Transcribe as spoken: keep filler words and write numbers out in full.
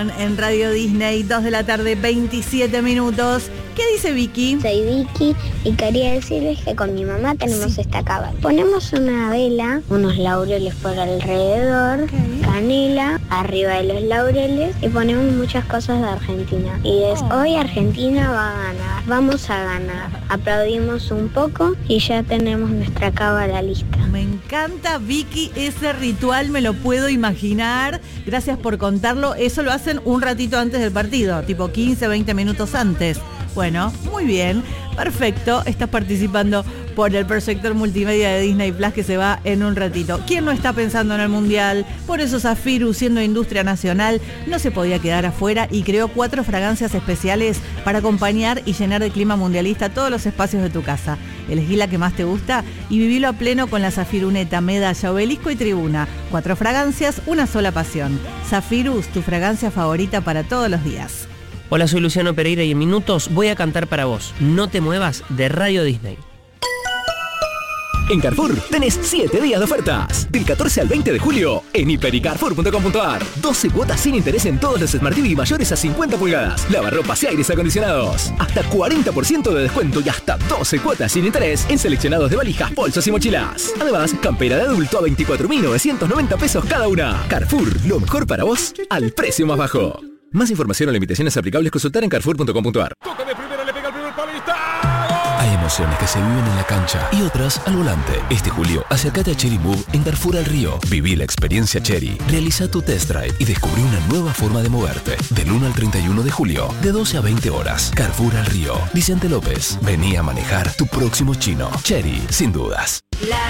En Radio Disney, dos de la tarde, veintisiete minutos. ¿Qué dice Vicky? Soy Vicky y quería decirles que con mi mamá tenemos sí. esta cábala. Ponemos una vela, unos laureles por alrededor, okay. canela arriba de los laureles y ponemos muchas cosas de Argentina. Y es oh. hoy Argentina va a ganar, vamos a ganar. Aplaudimos un poco y ya tenemos nuestra cábala lista. Me encanta, Vicky, ese ritual me lo puedo imaginar. Gracias por contarlo. Eso lo hacen un ratito antes del partido, tipo quince, veinte minutos antes. Bueno, muy bien, perfecto. Estás participando por el proyector multimedia de Disney Plus que se va en un ratito. ¿Quién no está pensando en el Mundial? Por eso Safiru, siendo industria nacional, no se podía quedar afuera y creó cuatro fragancias especiales para acompañar y llenar de clima mundialista todos los espacios de tu casa. Elegí la que más te gusta y vivilo a pleno con la Zafiruneta, Medalla, Obelisco y Tribuna. Cuatro fragancias, una sola pasión. Zafirus, tu fragancia favorita para todos los días. Hola, soy Luciano Pereira y en minutos voy a cantar para vos. No te muevas, de Radio Disney. En Carrefour tenés siete días de ofertas. Del catorce al veinte de julio en hiper y carrefour punto com punto ar. doce cuotas sin interés en todos los Smart T V mayores a cincuenta pulgadas. Lavarropas y aires acondicionados. Hasta cuarenta por ciento de descuento y hasta doce cuotas sin interés en seleccionados de valijas, bolsos y mochilas. Además, campera de adulto a veinticuatro mil novecientos noventa pesos cada una. Carrefour, lo mejor para vos al precio más bajo. Más información o limitaciones aplicables consultar en carrefour punto com punto ar. Toca de primera, le pega el primer palo y está. Hay emociones que se viven en la cancha y otras al volante. Este julio, acércate a Cherry Move en Carrefour al Río. Viví la experiencia Cherry. Realiza tu test drive y descubrí una nueva forma de moverte. Del uno al treinta y uno de julio, de doce a veinte horas. Carrefour al Río. Vicente López. Vení a manejar tu próximo chino. Cherry, sin dudas. La